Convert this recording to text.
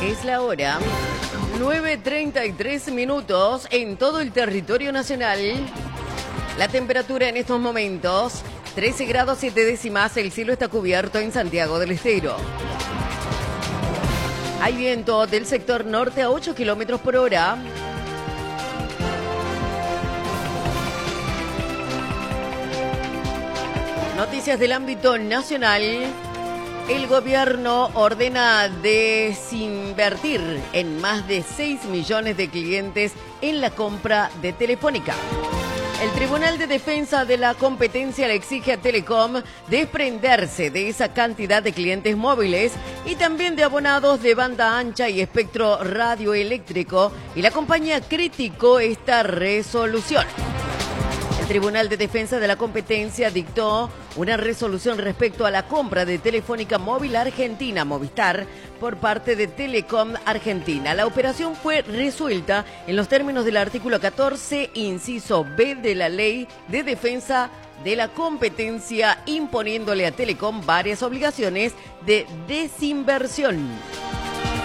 Es la hora 9:33 minutos en todo el territorio nacional. La temperatura en estos momentos, 13 grados 7 décimas. El cielo está cubierto en Santiago del Estero. Hay viento del sector norte a 8 kilómetros por hora. Noticias del ámbito nacional. El gobierno ordena desinvertir en más de 6 millones de clientes en la compra de Telefónica. El Tribunal de Defensa de la Competencia le exige a Telecom desprenderse de esa cantidad de clientes móviles y también de abonados de banda ancha y espectro radioeléctrico, y la compañía criticó esta resolución. El Tribunal de Defensa de la Competencia dictó una resolución respecto a la compra de Telefónica Móvil Argentina, Movistar, por parte de Telecom Argentina. La operación fue resuelta en los términos del artículo 14, inciso B de la Ley de Defensa de la Competencia, imponiéndole a Telecom varias obligaciones de desinversión.